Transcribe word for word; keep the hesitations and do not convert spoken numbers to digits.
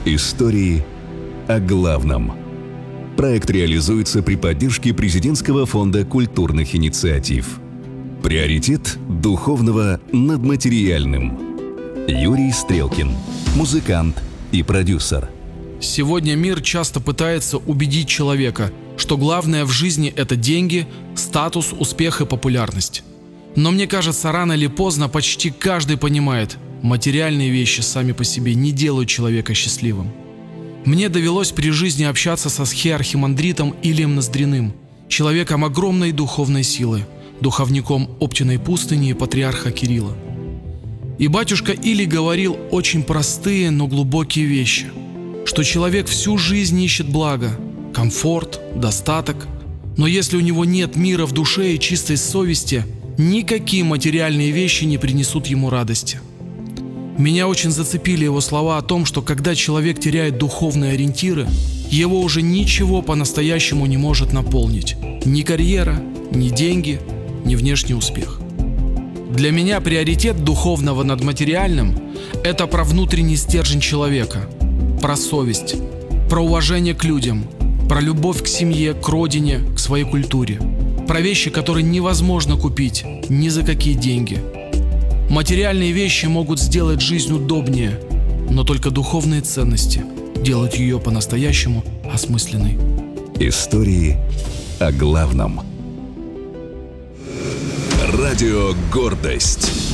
Истории о главном. Проект реализуется при поддержке Президентского фонда культурных инициатив. Приоритет духовного над материальным. Юрий Стрелкин, музыкант и продюсер. Сегодня мир часто пытается убедить человека, что главное в жизни – это деньги, статус, успех и популярность. Но мне кажется, рано или поздно почти каждый понимает, материальные вещи сами по себе не делают человека счастливым. Мне довелось при жизни общаться со схиархимандритом Илием Ноздриным, человеком огромной духовной силы, духовником Оптиной пустыни и патриарха Кирилла. И батюшка Илий говорил очень простые, но глубокие вещи, что человек всю жизнь ищет благо, комфорт, достаток, но если у него нет мира в душе и чистой совести, никакие материальные вещи не принесут ему радости. Меня очень зацепили его слова о том, что когда человек теряет духовные ориентиры, его уже ничего по-настоящему не может наполнить. Ни карьера, ни деньги, ни внешний успех. Для меня приоритет духовного над материальным – это про внутренний стержень человека, про совесть, про уважение к людям, про любовь к семье, к родине, к своей культуре, про вещи, которые невозможно купить ни за какие деньги. Материальные вещи могут сделать жизнь удобнее, но только духовные ценности делают ее по-настоящему осмысленной. Истории о главном. Радио «Гордость».